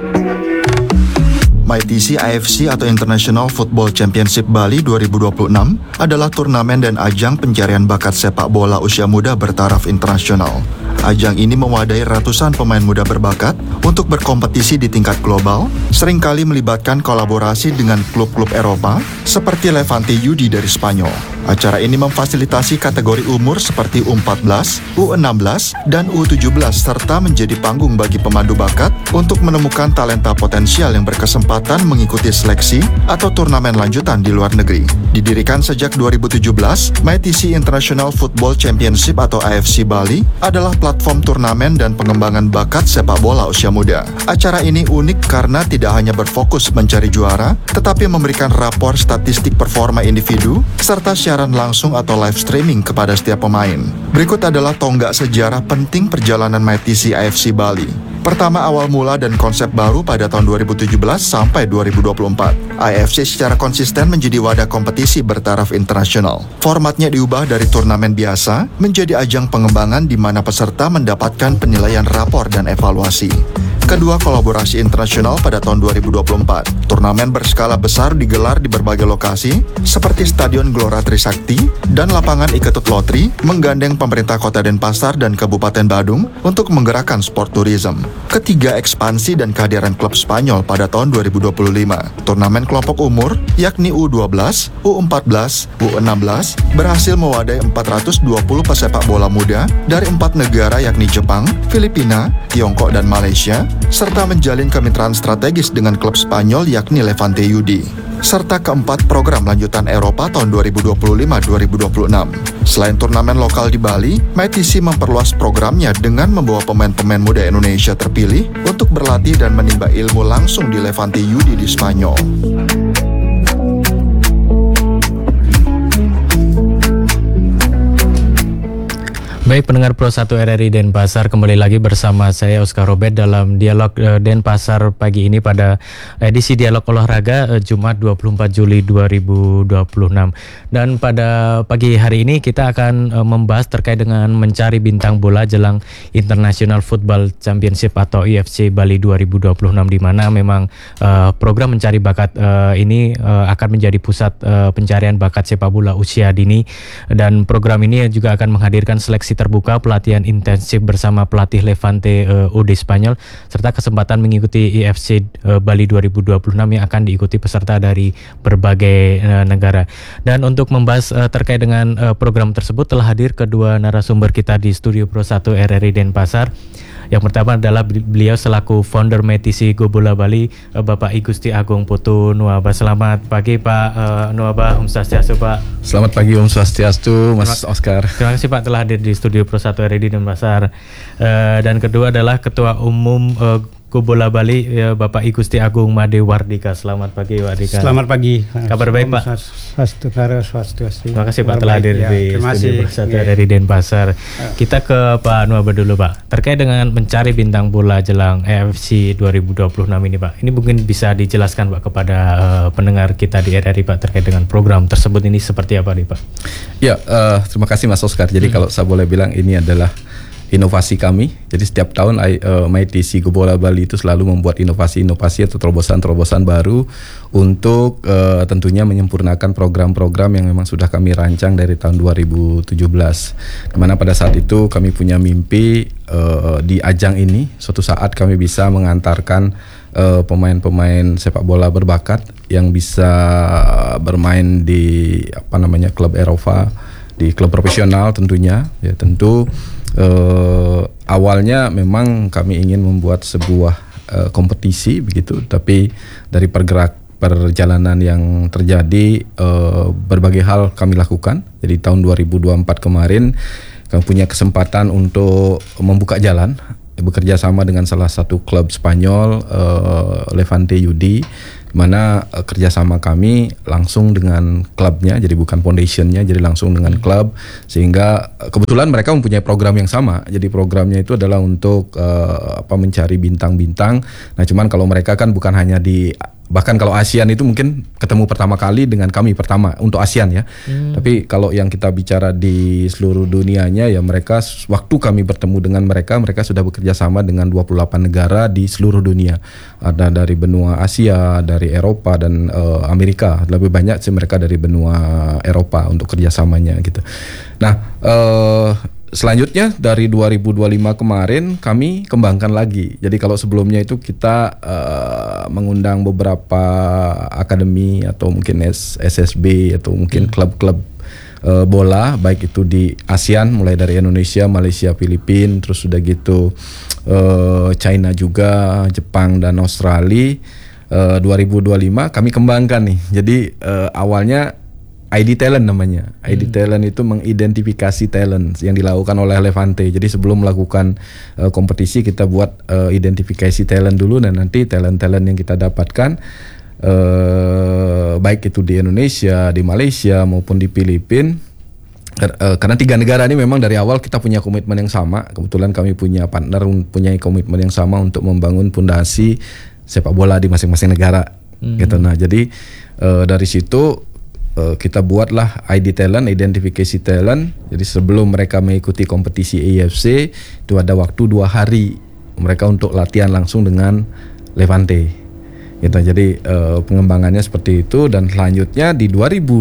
MyTC AFC atau International Football Championship Bali 2026 adalah turnamen dan ajang pencarian bakat sepak bola usia muda bertaraf internasional. Ajang ini mewadahi ratusan pemain muda berbakat untuk berkompetisi di tingkat global, seringkali melibatkan kolaborasi dengan klub-klub Eropa seperti Levante Yudi dari Spanyol. Acara ini memfasilitasi kategori umur seperti U14, U16, dan U17 serta menjadi panggung bagi pemandu bakat untuk menemukan talenta potensial yang berkesempatan mengikuti seleksi atau turnamen lanjutan di luar negeri. Didirikan sejak 2017, MyTC International Football Championship atau AFC Bali adalah platform turnamen dan pengembangan bakat sepak bola usia muda. Acara ini unik karena tidak hanya berfokus mencari juara, tetapi memberikan rapor statistik performa individu, serta siaran langsung atau live streaming kepada setiap pemain. Berikut adalah tonggak sejarah penting perjalanan MyTC AFC Bali. Pertama, awal mula dan konsep baru pada tahun 2017 sampai 2024. AFC secara konsisten menjadi wadah kompetisi bertaraf internasional. Formatnya diubah dari turnamen biasa menjadi ajang pengembangan di mana peserta mendapatkan penilaian rapor dan evaluasi. Kedua, kolaborasi internasional pada tahun 2024. Turnamen berskala besar digelar di berbagai lokasi seperti Stadion Gelora Trisakti dan lapangan Iketut Lotri, menggandeng pemerintah Kota Denpasar dan Kabupaten Badung untuk menggerakkan sport tourism. Ketiga, ekspansi dan kehadiran klub Spanyol pada tahun 2025. Turnamen kelompok umur yakni U12, U14, U16 berhasil mewadahi 420 pesepak bola muda dari 4 negara yakni Jepang, Filipina, Tiongkok, dan Malaysia, serta menjalin kemitraan strategis dengan klub Spanyol yakni Levante Yudi. Serta keempat, program lanjutan Eropa tahun 2025-2026. Selain turnamen lokal di Bali, MyTC memperluas programnya dengan membawa pemain-pemain muda Indonesia terpilih untuk berlatih dan menimba ilmu langsung di Levante Yudi di Spanyol. Baik pendengar Pro 1 RRI Denpasar, kembali lagi bersama saya Oscar Robert dalam Dialog Denpasar pagi ini pada edisi Dialog Olahraga Jumat 24 Juli 2026. Dan pada pagi hari ini kita akan membahas terkait dengan mencari bintang bola jelang International Football Championship atau IFC Bali 2026, di mana memang program mencari bakat ini akan menjadi pusat pencarian bakat sepak bola usia dini, dan program ini juga akan menghadirkan seleksi terbuka, pelatihan intensif bersama pelatih Levante UD Spanyol, serta kesempatan mengikuti IFC Bali 2026 yang akan diikuti peserta dari berbagai negara. Dan untuk membahas terkait dengan program tersebut telah hadir kedua narasumber kita di studio Pro 1 RRI Denpasar. Yang pertama adalah beliau selaku founder MyTC Go Bola Bali, Bapak I Gusti Agung Putu Nuwaba. Selamat pagi Pak Nuwaba, Om Swastiastu Pak. Selamat pagi Om Swastiastu, Mas Oscar. Terima kasih Pak telah hadir di studio Pro 1 RRI Denpasar. Dan kedua adalah Ketua Umum Go Bola Bali, Bapak I Gusti Agung Made Wardika. Selamat pagi Pak Wardika. Selamat pagi. Kabar baik Pak? Swastiastu. Terima kasih Pak telah hadir di studio Pro 1 RRI Denpasar. Kita ke Pak Nuwaba dulu Pak. Terkait dengan mencari bintang bola jelang AFC 2026 ini Pak, ini mungkin bisa dijelaskan Pak kepada pendengar kita di RRI Pak terkait dengan program tersebut ini seperti apa nih Pak? Ya, terima kasih Mas Oscar. Jadi kalau saya boleh bilang ini adalah inovasi kami. Jadi setiap tahun MyTC Go Bola Bali itu selalu membuat inovasi-inovasi atau terobosan-terobosan baru untuk tentunya menyempurnakan program-program yang memang sudah kami rancang dari tahun 2017. Dimana pada saat itu kami punya mimpi di ajang ini suatu saat kami bisa mengantarkan pemain-pemain sepak bola berbakat yang bisa bermain di klub Eropa, di klub profesional tentunya. Ya tentu awalnya memang kami ingin membuat sebuah kompetisi begitu, tapi dari perjalanan yang terjadi berbagai hal kami lakukan. Jadi tahun 2024 kemarin kami punya kesempatan untuk membuka jalan bekerja sama dengan salah satu klub Spanyol, Levante Yudi, mana kerjasama kami langsung dengan klubnya, jadi bukan foundationnya, jadi langsung dengan klub, sehingga kebetulan mereka mempunyai program yang sama. Jadi programnya itu adalah untuk mencari bintang-bintang. Nah cuman kalau mereka kan bukan hanya di bahkan kalau ASEAN itu mungkin ketemu pertama kali dengan kami pertama untuk ASEAN ya. Tapi kalau yang kita bicara di seluruh dunianya ya, mereka waktu kami bertemu dengan mereka sudah bekerja sama dengan 28 negara di seluruh dunia. Ada dari benua Asia, dari Eropa dan Amerika. Lebih banyak sih mereka dari benua Eropa untuk kerjasamanya gitu. Nah, selanjutnya dari 2025 kemarin kami kembangkan lagi. Jadi kalau sebelumnya itu kita mengundang beberapa akademi atau mungkin SSB atau mungkin klub-klub bola, baik itu di ASEAN mulai dari Indonesia, Malaysia, Filipina, terus sudah gitu China juga, Jepang dan Australia. 2025 kami kembangkan nih. Jadi awalnya ID Talent namanya. ID Talent itu mengidentifikasi talent yang dilakukan oleh Levante. Jadi sebelum melakukan kompetisi kita buat identifikasi talent dulu, dan nanti talent-talent yang kita dapatkan baik itu di Indonesia, di Malaysia maupun di Filipina. Karena 3 negara ini memang dari awal kita punya komitmen yang sama. Kebetulan kami punya partner punya komitmen yang sama untuk membangun fondasi sepak bola di masing-masing negara. Gitu. Nah, jadi dari situ kita buatlah ID Talent, identifikasi talent. Jadi sebelum mereka mengikuti kompetisi AFC itu ada waktu 2 hari mereka untuk latihan langsung dengan Levante. Gitu. Jadi pengembangannya seperti itu, dan selanjutnya di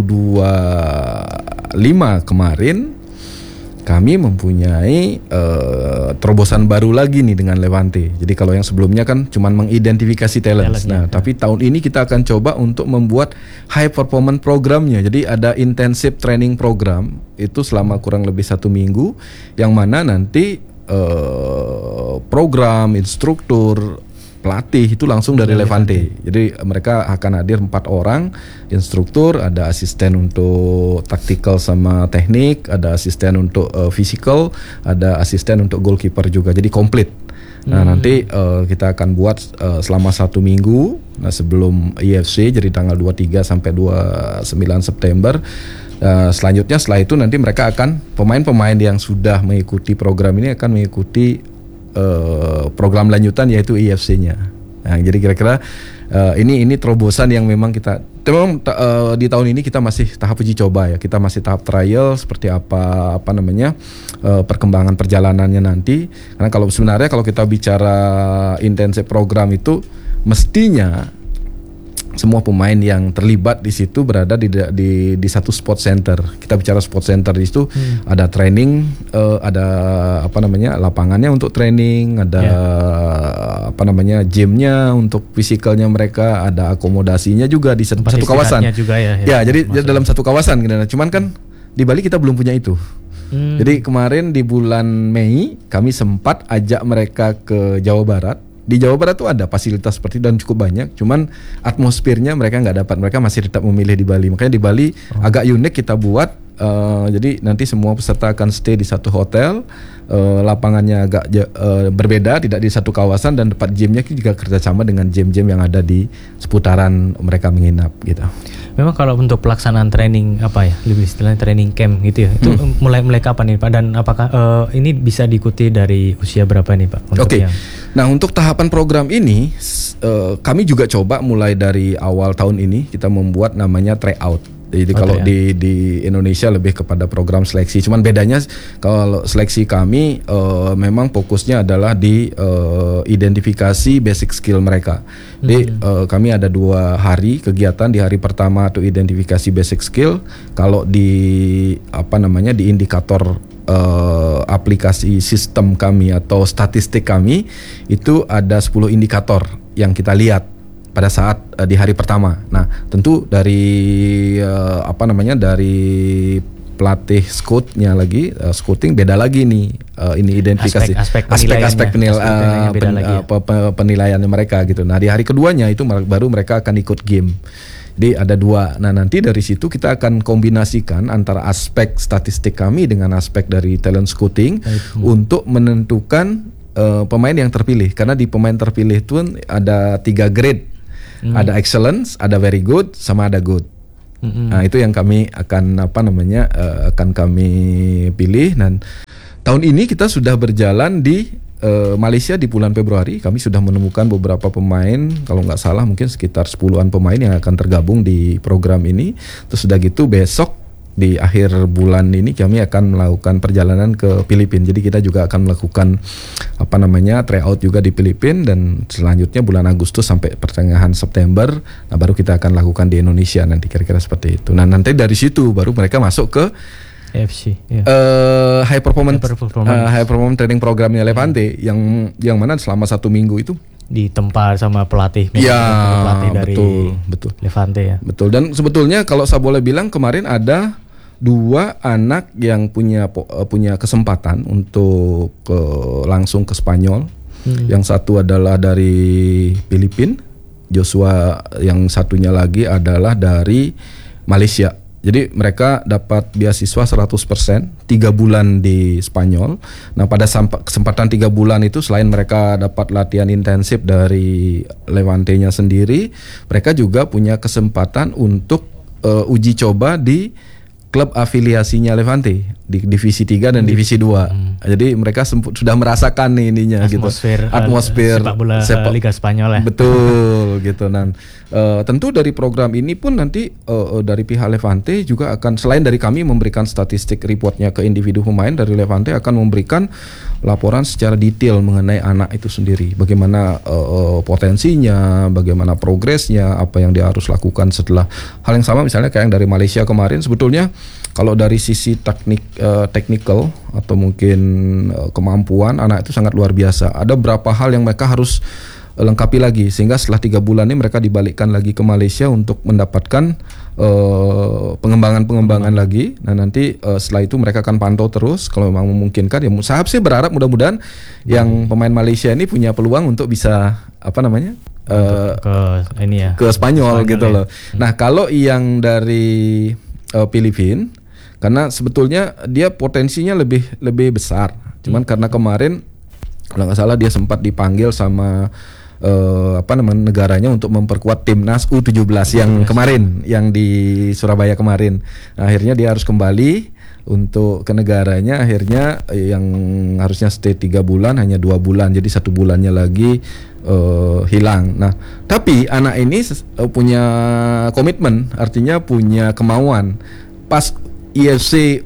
2025 kemarin kami mempunyai terobosan baru lagi nih dengan Levante. Jadi kalau yang sebelumnya kan cuma mengidentifikasi talent. Nah, tapi tahun ini kita akan coba untuk membuat high performance programnya. Jadi ada intensive training program itu selama kurang lebih 1 minggu, yang mana nanti program, instruktur, pelatih itu langsung dari Levante. Jadi mereka akan hadir 4 orang instruktur, ada asisten untuk taktikal sama teknik, ada asisten untuk physical, ada asisten untuk goalkeeper juga. Jadi komplit. Nah, nanti kita akan buat selama 1 minggu. Nah, sebelum IFC, jadi tanggal 23 sampai 29 September. Selanjutnya setelah itu nanti mereka akan, pemain-pemain yang sudah mengikuti program ini akan mengikuti program lanjutan yaitu IFC-nya. Nah, jadi kira-kira ini terobosan yang memang kita di tahun ini kita masih tahap uji coba ya. Kita masih tahap trial seperti apa namanya perkembangan perjalanannya nanti. Karena sebenarnya kalau kita bicara intensive program itu mestinya semua pemain yang terlibat di situ berada di satu sport center. Kita bicara sport center di situ ada training, ada lapangannya untuk training, ada gymnya untuk fisikalnya mereka, ada akomodasinya juga di satu kawasan. Juga jadi dalam satu kawasan. Cuman kan di Bali kita belum punya itu. Jadi kemarin di bulan Mei kami sempat ajak mereka ke Jawa Barat. Di Jawa Barat tuh ada fasilitas seperti itu dan cukup banyak. Cuman atmosfernya mereka nggak dapat. Mereka masih tetap memilih di Bali. Makanya di Bali agak unik kita buat. Jadi nanti semua peserta akan stay di satu hotel. Lapangannya agak berbeda, tidak di satu kawasan, dan tempat gymnya juga kerjasama dengan gym-gym yang ada di seputaran mereka menginap gitu. Memang kalau untuk pelaksanaan training lebih istilahnya training camp gitu ya, itu mulai kapan nih Pak, dan apakah ini bisa diikuti dari usia berapa nih Pak? Oke. Nah, untuk tahapan program ini kami juga coba mulai dari awal tahun ini kita membuat namanya tryout. Jadi kalau di Indonesia lebih kepada program seleksi. Cuman bedanya kalau seleksi kami memang fokusnya adalah di identifikasi basic skill mereka. Jadi kami ada 2 hari kegiatan. Di hari pertama itu identifikasi basic skill. Kalau di di indikator aplikasi sistem kami atau statistik kami itu ada 10 indikator yang kita lihat pada saat di hari pertama. Nah, tentu dari dari pelatih scoutnya lagi, scouting beda lagi nih. Ini identifikasi aspek-aspek penilaiannya mereka gitu. Nah, di hari keduanya itu baru mereka akan ikut game. Jadi ada 2. Nah, nanti dari situ kita akan kombinasikan antara aspek statistik kami dengan aspek dari talent scouting untuk menentukan pemain yang terpilih. Karena di pemain terpilih itu ada 3 grade. Ada excellence, ada very good, sama ada good. Nah, itu yang kami akan akan kami pilih. Dan tahun ini kita sudah berjalan di Malaysia di bulan Februari kami sudah menemukan beberapa pemain, kalau nggak salah mungkin sekitar 10-an pemain yang akan tergabung di program ini. Terus sudah gitu besok di akhir bulan ini kami akan melakukan perjalanan ke Filipina. Jadi kita juga akan melakukan tryout juga di Filipina, dan selanjutnya bulan Agustus sampai pertengahan September, nah baru kita akan lakukan di Indonesia nanti, kira-kira seperti itu. Nah nanti dari situ baru mereka masuk ke AFC, ya. High performance training programnya Levante, yang mana selama 1 minggu itu ditempa sama pelatih dari betul. Levante, ya. Betul. Dan sebetulnya kalau saya boleh bilang, kemarin ada 2 anak yang punya kesempatan untuk langsung ke Spanyol. Yang satu adalah dari Filipina, Joshua, yang satunya lagi adalah dari Malaysia. Jadi mereka dapat beasiswa 100%, 3 bulan di Spanyol. Nah pada kesempatan 3 bulan itu, selain mereka dapat latihan intensif dari Levante-nya sendiri, mereka juga punya kesempatan untuk uji coba di klub afiliasinya Levante di divisi 3 dan divisi 2. Jadi mereka sudah merasakan nih ininya atmosfer sepak bola Liga Spanyol, ya. Betul gitu. Dan tentu dari program ini pun nanti dari pihak Levante juga akan, selain dari kami memberikan statistik reportnya ke individu pemain, dari Levante akan memberikan laporan secara detail mengenai anak itu sendiri, bagaimana potensinya, bagaimana progresnya, apa yang dia harus lakukan setelah. Hal yang sama misalnya kayak yang dari Malaysia kemarin, sebetulnya kalau dari sisi technical atau mungkin kemampuan, anak itu sangat luar biasa. Ada beberapa hal yang mereka harus lengkapi lagi, sehingga setelah 3 bulan ini mereka dibalikkan lagi ke Malaysia untuk mendapatkan pengembangan lagi. Nah nanti setelah itu mereka akan pantau terus, kalau memang memungkinkan ya. Saya sih berharap mudah-mudahan yang pemain Malaysia ini punya peluang untuk bisa ke Spanyol gitu, ya. loh. Nah kalau yang dari Filipina, karena sebetulnya dia potensinya lebih besar. Cuman karena kemarin kalau nggak salah dia sempat dipanggil sama negaranya untuk memperkuat timnas U17 yang kemarin, yang di Surabaya kemarin. Nah, akhirnya dia harus kembali untuk ke negaranya. Akhirnya yang harusnya stay 3 bulan hanya 2 bulan, jadi 1 bulannya lagi hilang. Nah, tapi anak ini punya komitmen, artinya punya kemauan. Pas IFC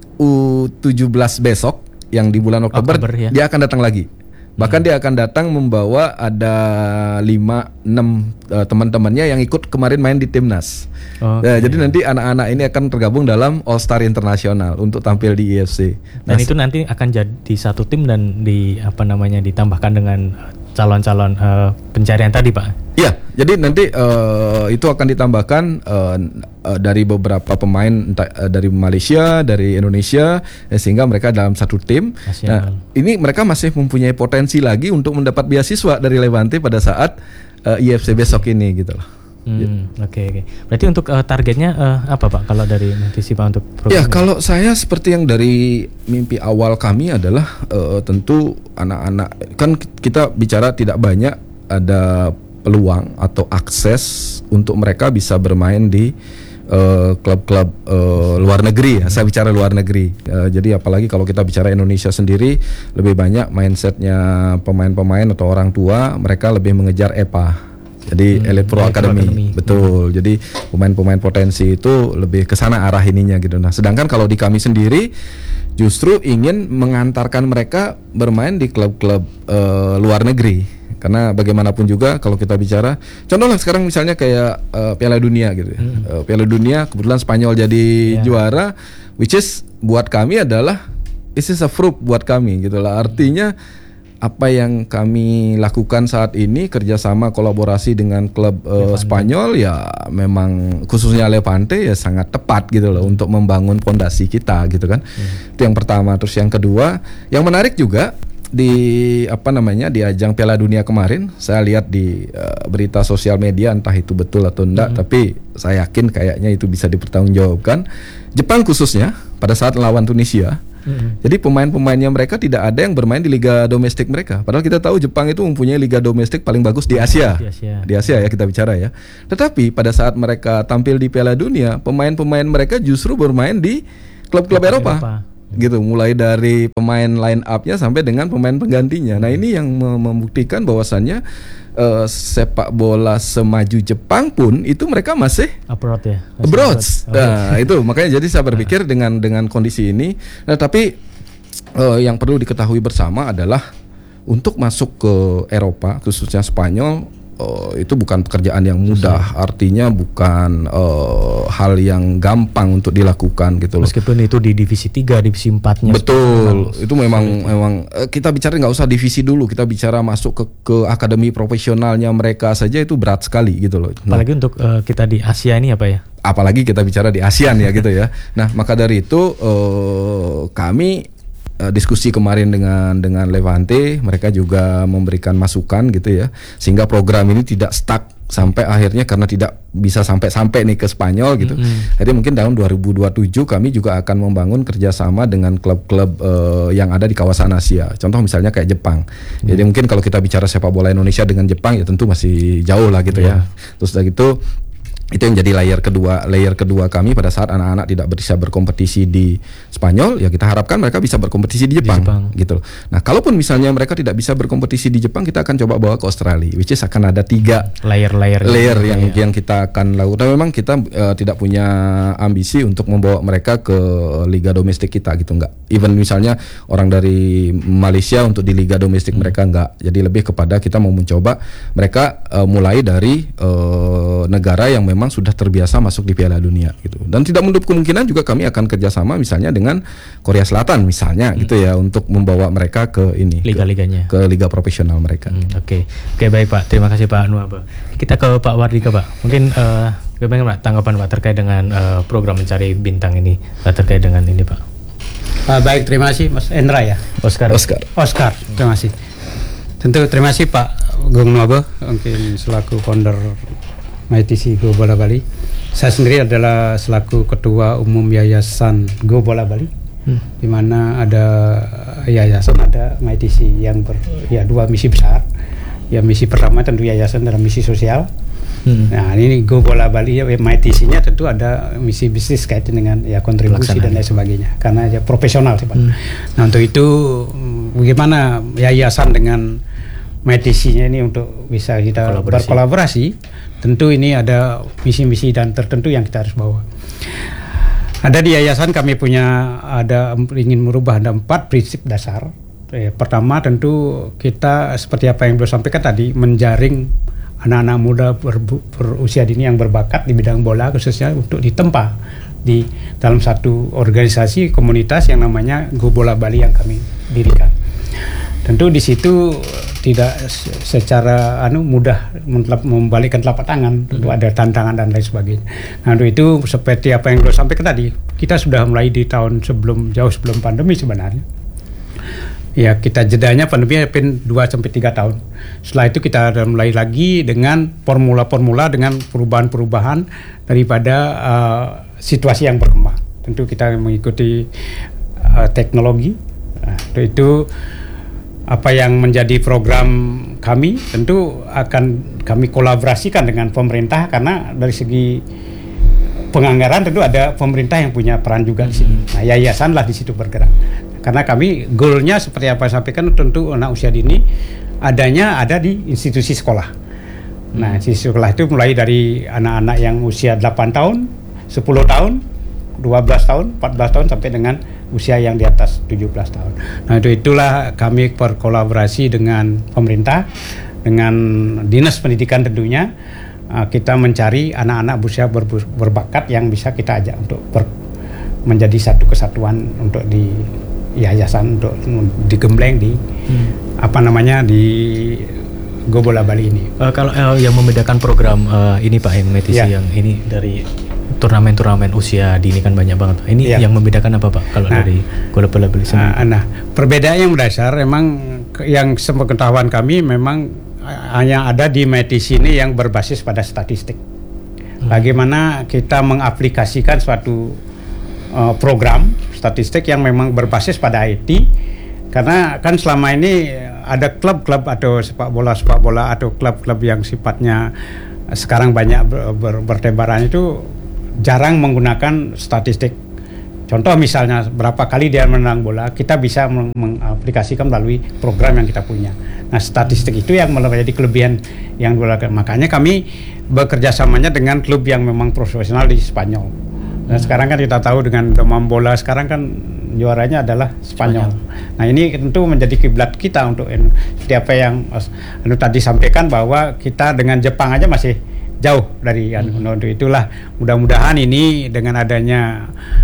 U17 besok yang di bulan Oktober, ya. Dia akan datang lagi. Bahkan dia akan datang membawa ada 5-6 teman-temannya yang ikut kemarin main di timnas. Jadi nanti anak-anak ini akan tergabung dalam All Star Internasional untuk tampil di IFC. Dan itu nanti akan jadi satu tim dan ditambahkan dengan calon-calon pencarian tadi, Pak. Iya, jadi nanti itu akan ditambahkan dari beberapa pemain dari Malaysia, dari Indonesia, sehingga mereka dalam satu tim. Nah, ini mereka masih mempunyai potensi lagi untuk mendapat beasiswa dari Levante pada saat IFC besok ini gitu loh. Oke. Berarti untuk targetnya apa, Pak, kalau dari Mintisi, Pak, untuk program ya ini? Kalau saya seperti yang dari mimpi awal kami adalah tentu anak-anak, kan kita bicara tidak banyak ada peluang atau akses untuk mereka bisa bermain di klub-klub luar negeri, ya. Saya bicara luar negeri. Jadi apalagi kalau kita bicara Indonesia sendiri, lebih banyak mindsetnya pemain-pemain atau orang tua, mereka lebih mengejar EPA. Jadi Elite Pro Academy. Betul. Jadi pemain-pemain potensi itu lebih ke sana arah ininya gitu. Nah, sedangkan kalau di kami sendiri justru ingin mengantarkan mereka bermain di klub-klub luar negeri. Karena bagaimanapun juga kalau kita bicara, contohnya sekarang misalnya kayak Piala Dunia gitu. Piala Dunia kebetulan Spanyol jadi juara, which is buat kami adalah this is a fruit buat kami gitu lah. Artinya apa yang kami lakukan saat ini, kerjasama kolaborasi dengan klub Spanyol, ya memang khususnya Levante ya sangat tepat gitu loh untuk membangun fondasi kita gitu kan. Itu yang pertama. Terus yang kedua, yang menarik juga di di ajang Piala Dunia kemarin, saya lihat di berita sosial media, entah itu betul atau enggak, tapi saya yakin kayaknya itu bisa dipertanggungjawabkan. Jepang khususnya pada saat lawan Tunisia, jadi pemain-pemainnya mereka tidak ada yang bermain di liga domestik mereka. Padahal kita tahu Jepang itu mempunyai liga domestik paling bagus di Asia. Di Asia ya kita bicara ya. Tetapi pada saat mereka tampil di Piala Dunia, pemain-pemain mereka justru bermain di klub-klub Eropa. gitu, mulai dari pemain line up-nya sampai dengan pemain penggantinya. Nah ini yang membuktikan bahwasannya sepak bola semaju Jepang pun itu mereka masih abroad ya. Abroad. Nah itu makanya jadi saya berpikir dengan kondisi ini. Nah tapi yang perlu diketahui bersama adalah untuk masuk ke Eropa khususnya Spanyol itu bukan pekerjaan yang mudah. Artinya bukan hal yang gampang untuk dilakukan gitu loh. Meskipun itu di divisi 3, divisi 4-nya. Betul. Itu memang kita bicara nggak usah divisi dulu, kita bicara masuk ke akademi profesionalnya mereka saja itu berat sekali gitu loh. Apalagi untuk kita di Asia ini apa ya? Apalagi kita bicara di ASEAN ya gitu ya. Nah, maka dari itu kami diskusi kemarin dengan Levante, mereka juga memberikan masukan gitu ya, sehingga program ini tidak stuck sampai akhirnya karena tidak bisa sampai nih ke Spanyol gitu. Jadi mungkin tahun 2027 kami juga akan membangun kerjasama dengan klub-klub yang ada di kawasan Asia. Contoh misalnya kayak Jepang. Jadi mungkin kalau kita bicara sepak bola Indonesia dengan Jepang ya tentu masih jauh lah gitu ya. Terus dari itu yang jadi layer kedua kami pada saat anak-anak tidak bisa berkompetisi di Spanyol, ya kita harapkan mereka bisa berkompetisi di Jepang. Gitu. Nah, kalaupun misalnya mereka tidak bisa berkompetisi di Jepang, kita akan coba bawa ke Australia, which is akan ada 3 layer yang kita akan lakukan. Memang kita tidak punya ambisi untuk membawa mereka ke liga domestik kita gitu, enggak. Even misalnya orang dari Malaysia untuk di liga domestik mereka enggak. Jadi lebih kepada kita mau mencoba mereka mulai dari negara yang memang sudah terbiasa masuk di Piala Dunia gitu. Dan tidak menutup kemungkinan juga kami akan kerjasama misalnya dengan Korea Selatan misalnya gitu ya, untuk membawa mereka ke ini liga-liganya, ke liga profesional mereka. Oke, baik Pak, terima kasih Pak Nuaba. Kita ke Pak Wardika Pak. Mungkin bagaimana Pak tanggapan Pak terkait dengan program mencari bintang ini, terkait dengan ini Pak? Baik, terima kasih Mas Endra ya. Oscar, terima kasih. Tentu terima kasih Pak Gung Nuaba, mungkin selaku founder MyTC Go Bola Bali. Saya sendiri adalah selaku ketua umum Yayasan Go Bola Bali, di mana ada yayasan, ada MyTC yang dua misi besar. Ya, misi pertama tentu yayasan dalam misi sosial. Nah ini Go Bola Bali ya, MyTC-nya tentu ada misi bisnis kaitan dengan ya kontribusi dan lain sebagainya, karena ya profesional sifatnya. Nah untuk itu bagaimana yayasan dengan MyTC-nya ini untuk bisa kita berkolaborasi. Tentu ini ada misi-misi dan tertentu yang kita harus bawa. Ada di yayasan kami ingin merubah ada 4 prinsip dasar. Pertama tentu kita seperti apa yang beliau sampaikan tadi, menjaring anak-anak muda berusia dini yang berbakat di bidang bola khususnya untuk ditempa di dalam satu organisasi komunitas yang namanya Go Bola Bali yang kami dirikan. Tentu di situ tidak secara mudah membalikkan telapak tangan, tentu ada tantangan dan lain sebagainya. Nah untuk itu seperti apa yang beliau sampaikan tadi, kita sudah mulai di tahun jauh sebelum pandemi sebenarnya. Ya kita jedanya pandemi 2-3 tahun. Setelah itu kita mulai lagi dengan formula-formula, dengan perubahan-perubahan daripada situasi yang berkembang. Tentu kita mengikuti teknologi. Nah, itu apa yang menjadi program kami tentu akan kami kolaborasikan dengan pemerintah, karena dari segi penganggaran tentu ada pemerintah yang punya peran juga di sini. Nah, yayasan lah di situ bergerak. Karena kami goalnya seperti apa saya sampaikan, tentu anak usia dini ada di institusi sekolah. Nah, institusi sekolah itu mulai dari anak-anak yang usia 8 tahun, 10 tahun, 12 tahun, 14 tahun sampai dengan usia yang di atas 17 tahun. Nah itulah kami berkolaborasi dengan pemerintah, dengan dinas pendidikan tentunya, kita mencari anak-anak berusia berbakat yang bisa kita ajak untuk menjadi satu kesatuan untuk di yayasan, untuk digembleng di di Go Bola Bali ini. Kalau yang membedakan program ini Pak MyTC yang ini dari turnamen-turnamen usia dini kan banyak banget. Ini yang membedakan apa Pak kalau dari Go Bola Bali sendiri? Perbedaan yang mendasar memang yang sepengetahuan kami memang hanya ada di MyTC ini yang berbasis pada statistik. Bagaimana kita mengaplikasikan suatu program statistik yang memang berbasis pada IT, karena kan selama ini ada klub-klub atau sepak bola atau klub-klub yang sifatnya sekarang banyak bertebaran itu jarang menggunakan statistik Contoh misalnya berapa kali dia menang bola, kita bisa mengaplikasikan melalui program yang kita punya. Nah, statistik itu yang menjadi kelebihan yang dilakukan. Makanya kami bekerja samanya dengan klub yang memang profesional di Spanyol. Dan sekarang kan kita tahu dengan demam bola sekarang kan juaranya adalah Spanyol. Nah, ini tentu menjadi kiblat kita untuk seperti apa yang tadi sampaikan bahwa kita dengan Jepang aja masih jauh dari untuk itulah mudah-mudahan ini dengan adanya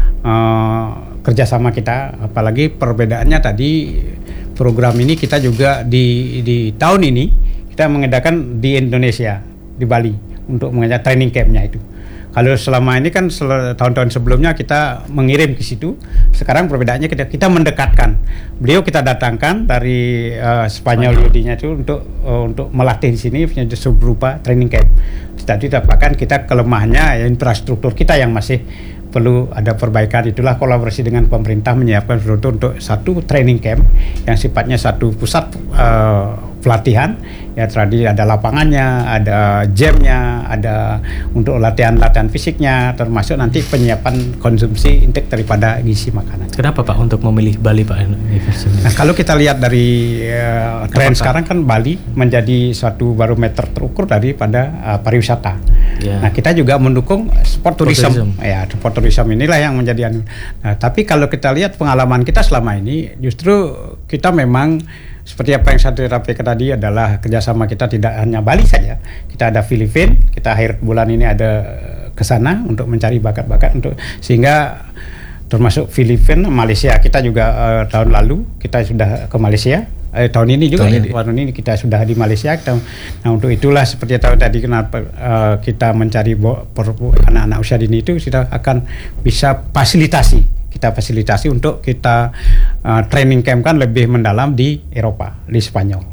kerjasama kita, apalagi perbedaannya tadi program ini kita juga di tahun ini kita mengadakan di Indonesia, di Bali untuk mengadakan training campnya itu. Kalau selama ini kan tahun-tahun sebelumnya kita mengirim ke situ, sekarang perbedaannya kita mendekatkan. Beliau kita datangkan dari Spanyol Yudinya itu untuk melatih di sini berupa training camp. Tadi dapatkan kita kelemahannya infrastruktur kita yang masih perlu ada perbaikan. Itulah kolaborasi dengan pemerintah menyiapkan untuk satu training camp yang sifatnya satu pusat pelatihan. Ya tadi ada lapangannya, ada gymnya, ada untuk latihan fisiknya, termasuk nanti penyiapan konsumsi intake daripada gizi makanan. Kenapa Pak untuk memilih Bali Pak? Nah, kalau kita lihat dari tren sekarang kan Bali menjadi suatu barometer terukur daripada pariwisata. Yeah. Nah, kita juga mendukung sport tourism. Ya, sport tourism inilah yang menjadi Nah, tapi kalau kita lihat pengalaman kita selama ini, justru kita memang seperti apa yang saya sampaikan tadi adalah kerjasama kita tidak hanya Bali saja. Kita ada Filipina, kita akhir bulan ini ada ke sana untuk mencari bakat-bakat untuk sehingga termasuk Filipina, Malaysia. Kita juga tahun lalu kita sudah ke Malaysia. Tahun ini juga tahun ini kita sudah di Malaysia. Nah, untuk itulah seperti tahun tadi kenapa kita mencari anak-anak usia dini itu kita akan bisa fasilitasi untuk kita training camp kan lebih mendalam di Eropa, di Spanyol.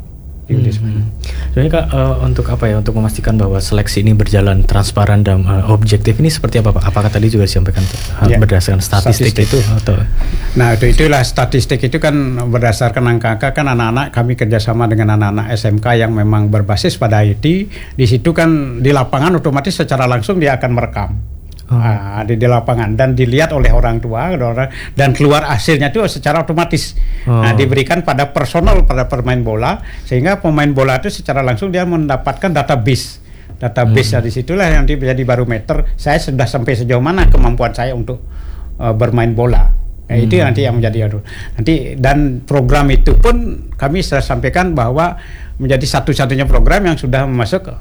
Jadi Kak, untuk apa ya, untuk memastikan bahwa seleksi ini berjalan transparan dan objektif ini seperti apa Pak? Apakah tadi juga disampaikan berdasarkan statistik itu? Atau? Nah, itulah statistik itu kan berdasarkan angka-angka kan anak-anak kami kerjasama dengan anak-anak SMK yang memang berbasis pada IT. Di situ kan di lapangan otomatis secara langsung dia akan merekam. Di lapangan dan dilihat oleh orang tua dan keluar hasilnya itu secara otomatis diberikan pada personal pada pemain bola sehingga pemain bola itu secara langsung dia mendapatkan database di situlah yang menjadi barometer saya sudah sampai sejauh mana kemampuan saya untuk bermain bola. Itu nanti yang menjadi nanti dan program itu pun kami sudah sampaikan bahwa menjadi satu-satunya program yang sudah masuk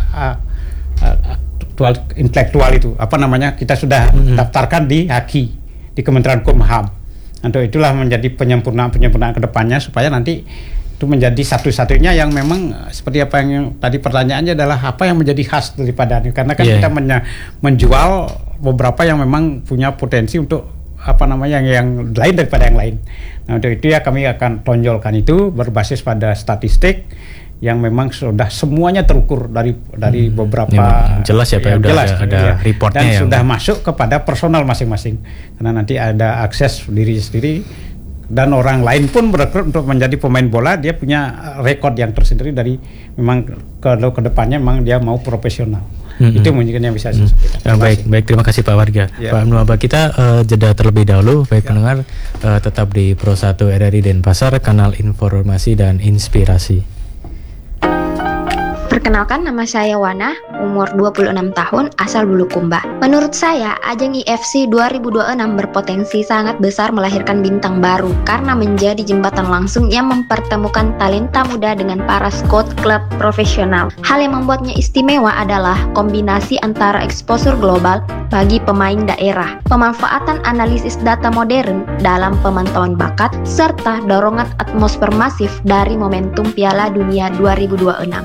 intelektual itu kita sudah daftarkan di HAKI di Kementerian Hukum HAM. Untuk itulah menjadi penyempurnaan kedepannya supaya nanti itu menjadi satu-satunya yang memang seperti apa yang tadi pertanyaannya adalah apa yang menjadi khas daripada karena kan kita menjual beberapa yang memang punya potensi untuk yang lain daripada yang lain. Nah, untuk itu ya kami akan tonjolkan itu berbasis pada statistik yang memang sudah semuanya terukur dari beberapa jelas ya Pak, ada reportnya dan sudah masuk kepada personal masing-masing karena nanti ada akses diri sendiri dan orang lain pun berekrut untuk menjadi pemain bola dia punya rekod yang tersendiri dari memang kalau kedepannya memang dia mau profesional. Itu mungkin yang bisa saya sampaikan. Baik, terima kasih Pak Warga. Pak Nuaba, kita jeda terlebih dahulu. Baik pendengar, tetap di Pro 1 RRI Denpasar, kanal informasi dan inspirasi. Perkenalkan, nama saya Wana, umur 26 tahun, asal Bulukumba. Menurut saya, ajang IFC 2026 berpotensi sangat besar melahirkan bintang baru karena menjadi jembatan langsung yang mempertemukan talenta muda dengan para scout klub profesional. Hal yang membuatnya istimewa adalah kombinasi antara exposure global bagi pemain daerah, pemanfaatan analisis data modern dalam pemantauan bakat, serta dorongan atmosfer masif dari momentum Piala Dunia 2026.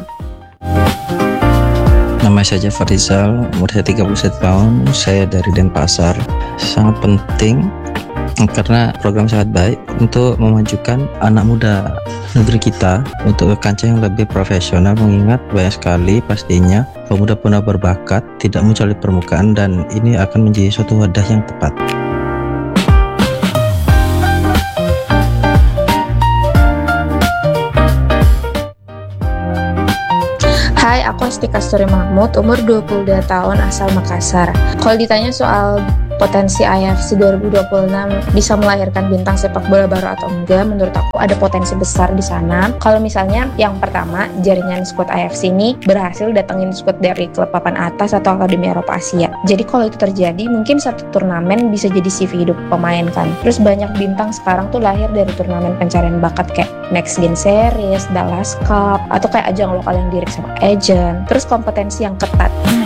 Nama saya Farizal, umur saya 31 tahun, saya dari Denpasar. Sangat penting karena program sangat baik untuk memajukan anak muda negeri kita untuk ke kancah yang lebih profesional, mengingat banyak sekali pastinya pemuda-pemuda berbakat tidak muncul di permukaan dan ini akan menjadi suatu wadah yang tepat. aku Asti Kasturi Mahmud, umur 22 tahun, asal Makassar. Kalau ditanya soal potensi IFC 2026 bisa melahirkan bintang sepak bola baru atau enggak, menurut aku ada potensi besar di sana. Kalau misalnya yang pertama, jaringan skuad IFC ini berhasil datengin skuad dari klub papan atas atau akademi Eropa Asia. Jadi kalau itu terjadi, mungkin satu turnamen bisa jadi CV hidup pemain kan. Terus banyak bintang sekarang tuh lahir dari turnamen pencarian bakat kayak Next Gen Series, Dallas Cup, atau kayak ajang lokal yang direct sama agent. Terus kompetensi yang ketat.